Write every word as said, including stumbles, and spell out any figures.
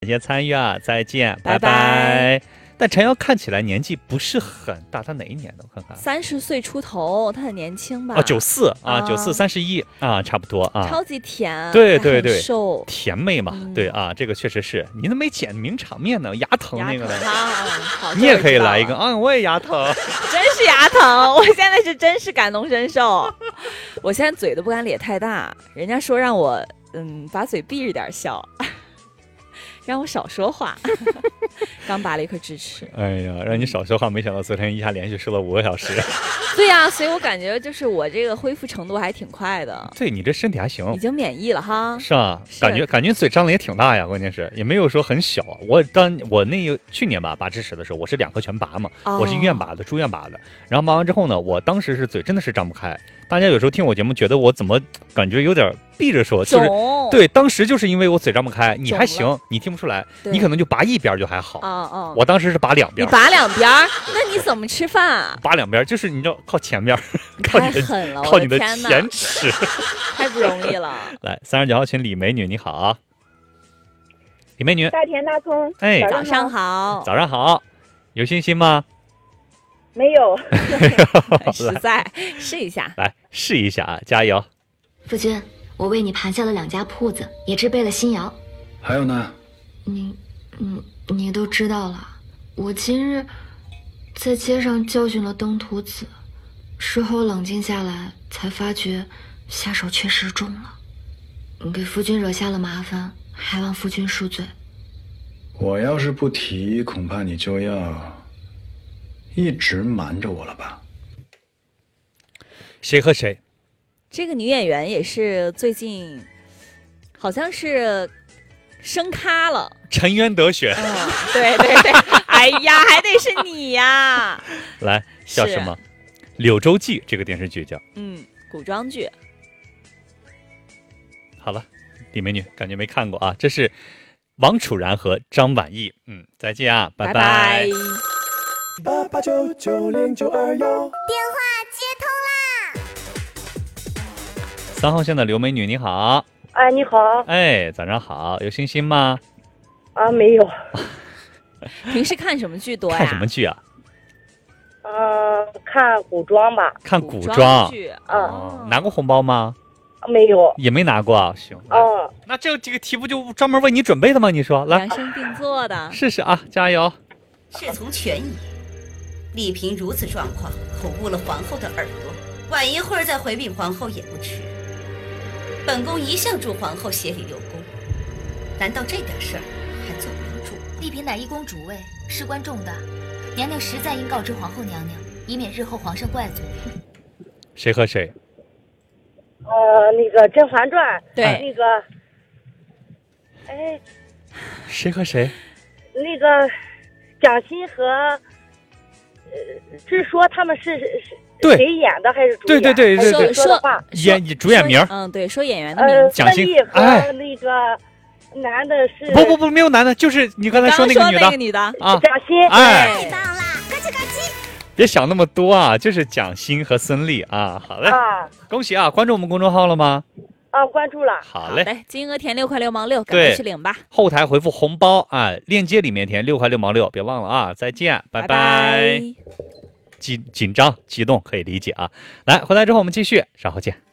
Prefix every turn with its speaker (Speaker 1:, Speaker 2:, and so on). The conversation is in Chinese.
Speaker 1: 谢参与啊，再见，拜
Speaker 2: 拜拜。
Speaker 1: 但陈瑶看起来年纪不是很大，她哪一年的？我看看，
Speaker 2: 三十岁出头，她很年轻吧？
Speaker 1: 啊，九四啊，
Speaker 2: 啊
Speaker 1: 九四三十一啊，差不多啊。
Speaker 2: 超级甜，
Speaker 1: 对对对，
Speaker 2: 还很瘦
Speaker 1: 甜妹嘛，
Speaker 2: 嗯
Speaker 1: 对啊，这个确实是。你怎么没剪名场面呢？牙疼那个的，
Speaker 2: 牙疼啊好
Speaker 1: 你也可以来一个，
Speaker 2: 这我知道了
Speaker 1: 啊，我也牙疼。
Speaker 2: 真是牙疼，我现在是真是感同身受。我现在嘴都不敢咧太大，人家说让我嗯把嘴闭着点笑，让我少说话。刚拔了一颗智齿。
Speaker 1: 哎呀，让你少说话，没想到昨天一下连续说了五个小时。
Speaker 2: 对呀、所以我感觉就是我这个恢复程度还挺快的，
Speaker 1: 对你这身体还行
Speaker 2: 已，经免疫了哈。
Speaker 1: 是啊，
Speaker 2: 是
Speaker 1: 感觉感觉嘴张的也挺大呀，关键是也没有说很小。我当我那个去年吧拔智齿的时候，我是两颗全拔嘛，
Speaker 2: 哦
Speaker 1: 我是医院拔的，住院拔的。然后拔完之后呢，我当时是嘴真的是张不开。大家有时候听我节目，觉得我怎么感觉有点闭着说，就是
Speaker 2: 肿，
Speaker 1: 对，当时就是因为我嘴张不开，你还
Speaker 2: 肿了
Speaker 1: 行，你听不出来，
Speaker 2: 对
Speaker 1: 你可能就拔一边就还好。
Speaker 2: 啊啊！
Speaker 1: 我当时是拔两
Speaker 2: 你
Speaker 1: 边，
Speaker 2: 拔两边儿，那你怎么吃饭啊？
Speaker 1: 拔两边就是你知道靠前边，靠
Speaker 2: 太
Speaker 1: 你的
Speaker 2: 狠了，
Speaker 1: 靠你的
Speaker 2: 我的天哪，
Speaker 1: 前齿。
Speaker 2: 太不容易了。
Speaker 1: 来，三十九号群李美女你好啊，李美女，
Speaker 3: 大田大葱，
Speaker 1: 哎
Speaker 2: 早上好，
Speaker 1: 早上好，有信心吗？
Speaker 3: 没有，
Speaker 2: 实在试一下。
Speaker 1: 来试一下啊，加油！
Speaker 4: 夫君，我为你盘下了两家铺子，也制备了新窑。
Speaker 5: 还有呢？
Speaker 4: 你，嗯，你都知道了。我今日在街上教训了登徒子，事后冷静下来，才发觉下手确实重了，给夫君惹下了麻烦，还望夫君恕罪。
Speaker 5: 我要是不提，恐怕你就要一直瞒着我了吧？
Speaker 1: 谁和谁？
Speaker 2: 这个女演员也是最近，好像是升咖了。
Speaker 1: 沉冤得雪。
Speaker 2: 嗯，对对对，哎呀，还得是你呀。
Speaker 1: 来，叫什么？《柳州记》这个电视剧叫。
Speaker 2: 嗯，古装剧。
Speaker 1: 好了，李美女感觉没看过啊，这是王楚然和张晚意。嗯，再见啊，拜
Speaker 2: 拜拜。
Speaker 6: 八八九九零九二幺。
Speaker 1: 三号线的刘美女你好，
Speaker 3: 哎，你好，
Speaker 1: 哎，早上好，有信心吗？
Speaker 3: 啊，没有，
Speaker 2: 平时看什么剧多呀？
Speaker 1: 看什么剧啊？
Speaker 3: 嗯、看古装吧，
Speaker 1: 看
Speaker 2: 古
Speaker 1: 古装。
Speaker 2: 剧。
Speaker 3: 嗯
Speaker 1: 哦，拿过红包吗？
Speaker 3: 没有，
Speaker 1: 也没拿过啊。行，来
Speaker 3: 嗯，
Speaker 1: 那这几个题不就专门为你准备的吗？你说，来
Speaker 2: 量身定做的。
Speaker 1: 试试啊，加油！
Speaker 7: 事从权也，丽嫔如此状况，恐误了皇后的耳朵，晚一会儿再回禀皇后也不迟。本宫一向助皇后协理六宫，难道这点事儿还做不了主？
Speaker 4: 丽嫔乃一宫主位，事关重大，娘娘实在应告知皇后娘娘，以免日后皇上怪罪。
Speaker 1: 谁和谁？
Speaker 3: 呃，那个《甄嬛传》，
Speaker 2: 对
Speaker 3: 那个，哎，
Speaker 1: 谁和谁？
Speaker 3: 那个蒋欣和，呃，是说他们是是
Speaker 1: 对
Speaker 3: 谁演的还是主演？
Speaker 1: 对对对对对
Speaker 3: 还是说的话？
Speaker 1: 演主演名儿。
Speaker 2: 嗯，对，说演员的名
Speaker 3: 呃，
Speaker 2: 字。
Speaker 1: 蒋欣
Speaker 3: 孙俪
Speaker 1: 哎
Speaker 3: 和那个男的是
Speaker 1: 不不不，没有男的，就是你刚才说那个女的
Speaker 2: 刚刚说那个女的。
Speaker 1: 啊。
Speaker 3: 蒋欣，
Speaker 1: 哎，
Speaker 2: 对
Speaker 1: 别想那么多啊，就是蒋欣和孙俪啊。好嘞，
Speaker 3: 啊
Speaker 1: 恭喜啊！关注我们公众号了吗？
Speaker 3: 啊，关注了。
Speaker 1: 好嘞，
Speaker 2: 来，金额填六块六毛六，赶
Speaker 1: 对
Speaker 2: 快去领吧。
Speaker 1: 后台回复红包啊，链接里面填六块六毛六，别忘了啊！再见，拜
Speaker 2: 拜。
Speaker 1: 紧紧张激动可以理解啊。来，回来之后我们继续，稍后见。